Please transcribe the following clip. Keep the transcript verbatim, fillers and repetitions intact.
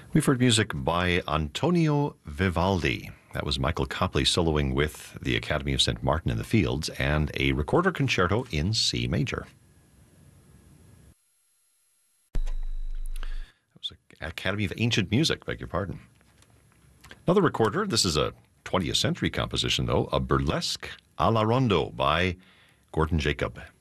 We've heard music by Antonio Vivaldi. That was Michael Copley soloing with the Academy of Saint Martin in the Fields and a recorder concerto in C major. That was the Academy of Ancient Music, beg your pardon. Another recorder, this is a twentieth century composition though, a burlesque a la rondo by Gordon Jacob.